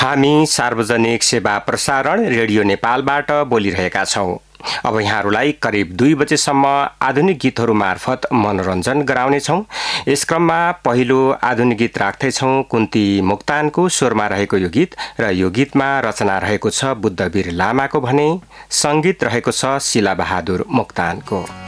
हामी सार्वजनिक सेवा प्रसारण रेडियो नेपालबाट बोलिरहेका छौं। अब यहाँहरूलाई करिब 2 बजेसम्म आधुनिक गीतहरू मार्फत मनोरञ्जन गराउनेछौं। यस क्रममा पहिलो आधुनिक गीत राख्दैछौं कुन्ती मोक्तानको स्वरमा रहेको यो गीत र यो गीतमा रचना रहेको छ बुद्धवीर लामाको भने संगीत रहेको छ शिलाबहादुर मोक्तानको।